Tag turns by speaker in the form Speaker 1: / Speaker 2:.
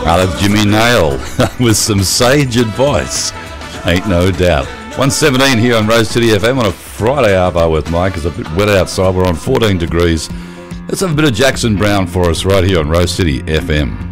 Speaker 1: That's Jimmy Nail with some sage advice, ain't no doubt. 117 here on Rose City FM on a Friday arvo with Mike. It's a bit wet outside. We're on 14 degrees. Let's have a bit of Jackson Browne for us right here on Rose City FM.